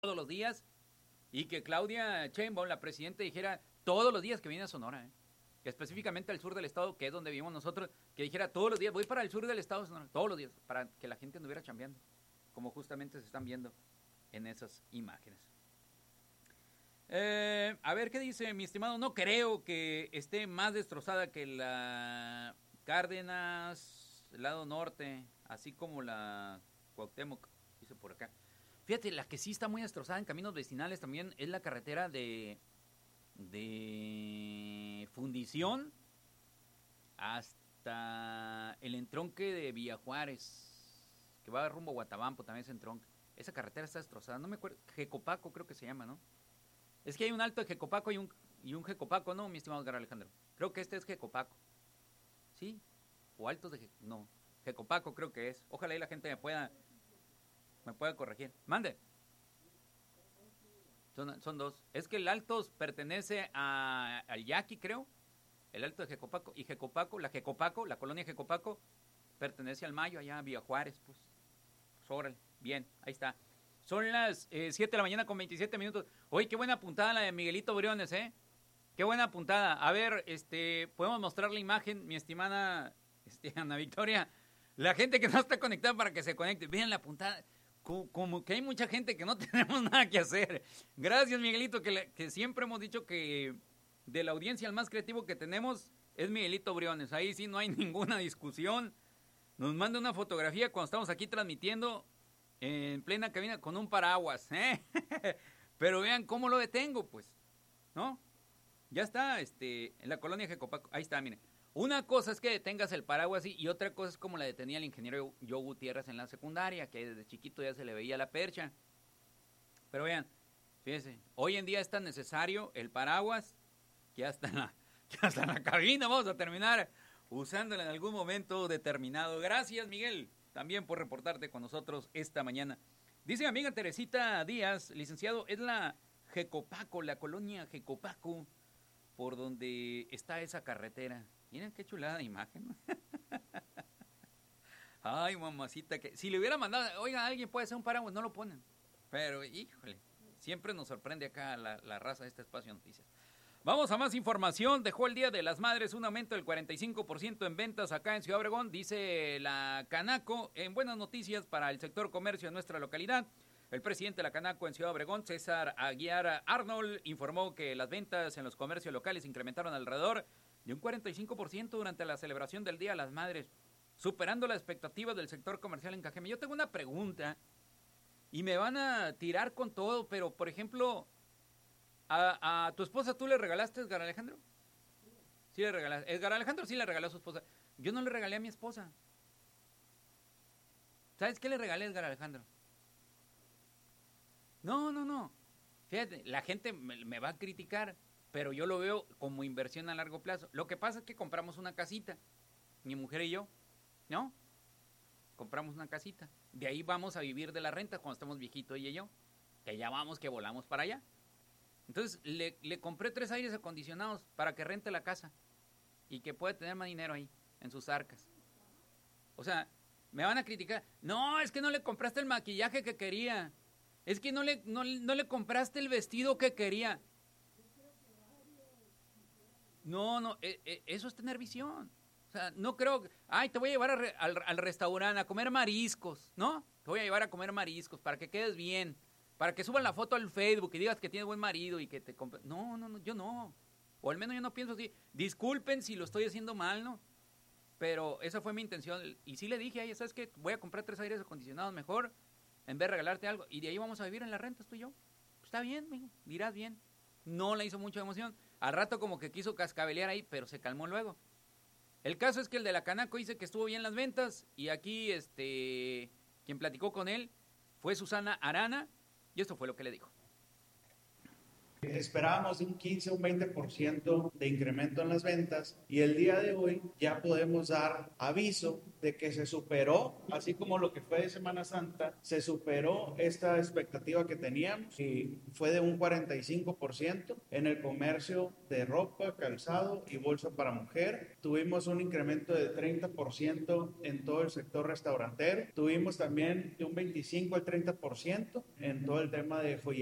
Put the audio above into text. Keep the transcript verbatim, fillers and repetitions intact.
todos los días y que Claudia Sheinbaum, la presidenta, dijera todos los días que viene a Sonora, ¿eh? Que específicamente al sur del estado, que es donde vivimos nosotros, que dijera todos los días, voy para el sur del estado, Sonora, todos los días, para que la gente anduviera chambeando, como justamente se están viendo en esas imágenes. Eh, a ver, ¿qué dice mi estimado? No creo que esté más destrozada que la Cárdenas, el lado norte, así como la Cuauhtémoc, dice por acá. Fíjate, la que sí está muy destrozada en caminos vecinales también es la carretera de, de Fundición hasta el entronque de Villa Juárez, que va rumbo a Guatabampo, también ese entronque. Esa carretera está destrozada, no me acuerdo, Jecopaco creo que se llama, ¿no? Es que hay un alto de Jecopaco y un, y un Jecopaco, ¿no, mi estimado Edgar Alejandro? Creo que este es Jecopaco, ¿sí? O altos de, Je no, Jecopaco creo que es. Ojalá y la gente me pueda... me puede corregir. Mande. Son, son dos. Es que el Altos pertenece a, al Yaqui, creo. El Alto de Jecopaco. Y Jecopaco, la Jecopaco, la colonia Jecopaco, pertenece al Mayo, allá a Villa Juárez, pues. Pues órale. Bien, ahí está. Son las eh, siete de la mañana con veintisiete minutos. Oye, qué buena puntada la de Miguelito Briones, ¿eh? Qué buena puntada. A ver, este, podemos mostrar la imagen, mi estimada este, Ana Victoria. La gente que no está conectada para que se conecte. Vean la puntada. Como que hay mucha gente que no tenemos nada que hacer. Gracias, Miguelito, que, le, que siempre hemos dicho que de la audiencia el más creativo que tenemos es Miguelito Briones. Ahí sí no hay ninguna discusión. Nos manda una fotografía cuando estamos aquí transmitiendo en plena cabina con un paraguas, ¿eh? Pero vean cómo lo detengo, pues, ¿no? Ya está, este, en la colonia Jecopaco. Ahí está, miren. Una cosa es que detengas el paraguas y otra cosa es como la detenía el ingeniero Joe Gutiérrez en la secundaria, que desde chiquito ya se le veía la percha. Pero vean, fíjense, hoy en día es tan necesario el paraguas que hasta en la, que hasta en la cabina vamos a terminar usándolo en algún momento determinado. Gracias, Miguel, también por reportarte con nosotros esta mañana. Dice mi amiga Teresita Díaz, licenciado, es la Jecopaco, la colonia Jecopaco, por donde está esa carretera. Miren qué chulada de imagen. Ay, mamacita, que si le hubiera mandado, oiga, alguien puede hacer un paraguas, no lo ponen. Pero, híjole, siempre nos sorprende acá la, la raza de este espacio de noticias. Vamos a más información. Dejó el Día de las Madres un aumento del cuarenta y cinco por ciento en ventas acá en Ciudad Obregón, dice la Canaco. En buenas noticias para el sector comercio en nuestra localidad. El presidente de la Canaco en Ciudad Obregón, César Aguiar Arnold, informó que las ventas en los comercios locales incrementaron alrededor de un cuarenta y cinco por ciento durante la celebración del Día de las Madres, superando las expectativas del sector comercial en Cajeme. Yo tengo una pregunta, y me van a tirar con todo, pero, por ejemplo, ¿a, a tu esposa tú le regalaste, Edgar Alejandro? Sí le regalaste. Edgar Alejandro sí le regaló a su esposa. Yo no le regalé a mi esposa. ¿Sabes qué le regalé a Edgar Alejandro? No, no, no. Fíjate, la gente me, me va a criticar, pero yo lo veo como inversión a largo plazo. Lo que pasa es que compramos una casita, mi mujer y yo, ¿no? Compramos una casita. De ahí vamos a vivir de la renta cuando estemos viejitos ella y yo. Que ya vamos, que volamos para allá. Entonces, le, le compré tres aires acondicionados para que rente la casa y que pueda tener más dinero ahí, en sus arcas. O sea, me van a criticar. No, es que no le compraste el maquillaje que quería. Es que no le, no, no le compraste el vestido que quería. No, no, eh, eh, eso es tener visión. O sea, no creo, ay, te voy a llevar a re, al, al restaurante a comer mariscos, ¿no? Te voy a llevar a comer mariscos para que quedes bien, para que suban la foto al Facebook y digas que tienes buen marido y que te compre. No, no, no, yo no. O al menos yo no pienso así. Disculpen si lo estoy haciendo mal, ¿no? Pero esa fue mi intención. Y sí le dije a ella, ¿sabes qué? Voy a comprar tres aires acondicionados mejor en vez de regalarte algo. Y de ahí vamos a vivir en la renta, tú y yo. Pues está bien, mijo, dirás bien. No le hizo mucha emoción. Al rato como que quiso cascabelear ahí, pero se calmó luego. El caso es que el de la Canaco dice que estuvo bien las ventas y aquí este quien platicó con él fue Susana Arana y esto fue lo que le dijo. Esperábamos un quince o un veinte por ciento de incremento en las ventas y el día de hoy ya podemos dar aviso de que se superó, así como lo que fue de Semana Santa, se superó esta expectativa que teníamos y fue de un cuarenta y cinco por ciento en el comercio de ropa, calzado y bolsa para mujer. Tuvimos un incremento de treinta por ciento en todo el sector restaurantero. Tuvimos también de un veinticinco al treinta por ciento en todo el tema de joyería